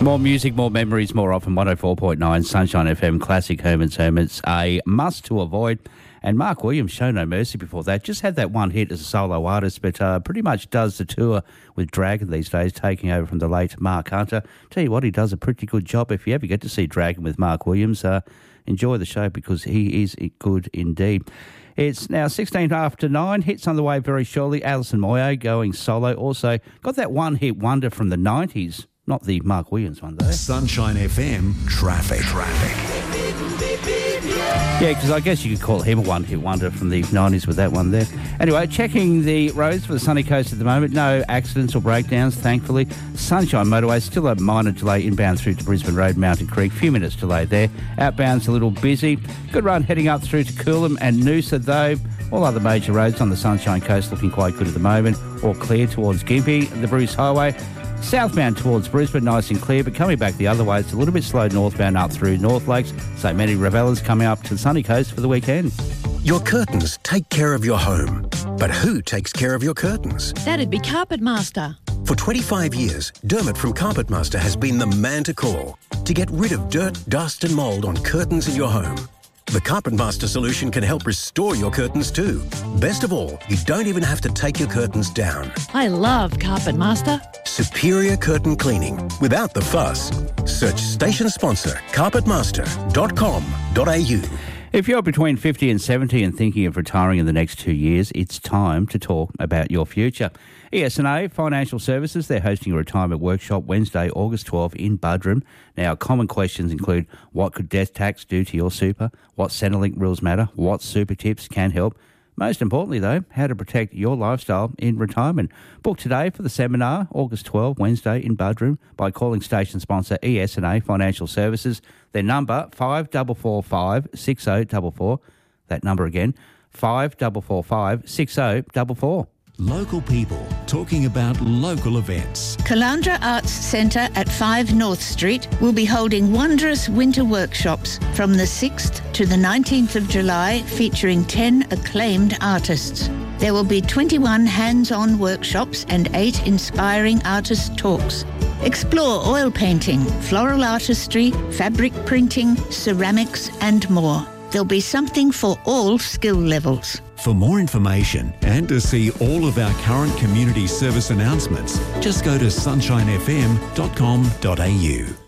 More music, more memories, more often. 104.9 Sunshine FM, classic Herman's Hermits, a must to avoid. And Mark Williams, show no mercy before that. Just had that one hit as a solo artist, but pretty much does the tour with Dragon these days, taking over from the late Mark Hunter. Tell you what, he does a pretty good job. If you ever get to see Dragon with Mark Williams, enjoy the show because he is good indeed. It's now 16 after 9. Hits on the way very shortly. Alison Moyo going solo. Also got that one-hit wonder from the 90s. Not the Mark Williams one, though. Sunshine FM Traffic. Yeah, because I guess you could call him a one-hit wonder from the 90s with that one there. Anyway, checking the roads for the sunny coast at the moment. No accidents or breakdowns, thankfully. Sunshine Motorway, still a minor delay inbound through to Brisbane Road, Mountain Creek. Few minutes delay there. Outbound's a little busy. Good run heading up through to Coolum and Noosa, though. All other major roads on the Sunshine Coast looking quite good at the moment. All clear towards Gympie, the Bruce Highway. Southbound towards Brisbane, nice and clear, but coming back the other way, it's a little bit slow northbound up through North Lakes. So many Ravellas coming up to the sunny coast for the weekend. Your curtains take care of your home. But who takes care of your curtains? That'd be Carpet Master. For 25 years, Dermot from Carpet Master has been the man to call to get rid of dirt, dust and mould on curtains in your home. The Carpet Master solution can help restore your curtains too. Best of all, you don't even have to take your curtains down. I love Carpet Master. Superior curtain cleaning without the fuss. Search station sponsor carpetmaster.com.au. If you're between 50 and 70 and thinking of retiring in the next 2 years, it's time to talk about your future. ES&A Financial Services, they're hosting a retirement workshop Wednesday, August 12 in Buderim. Now, common questions include what could death tax do to your super, what Centrelink rules matter, what super tips can help. Most importantly, though, how to protect your lifestyle in retirement. Book today for the seminar, August 12, Wednesday in Buderim, by calling station sponsor ES&A Financial Services. Their number, 5445 6044. That number again, 5445 6044. Local people talking about local events. Caloundra Arts Centre at 5 North Street will be holding wondrous winter workshops from the 6th to the 19th of July featuring 10 acclaimed artists. There will be 21 hands-on workshops and 8 inspiring artist talks. Explore oil painting, floral artistry, fabric printing, ceramics and more. There'll be something for all skill levels. For more information and to see all of our current community service announcements, just go to sunshinefm.com.au.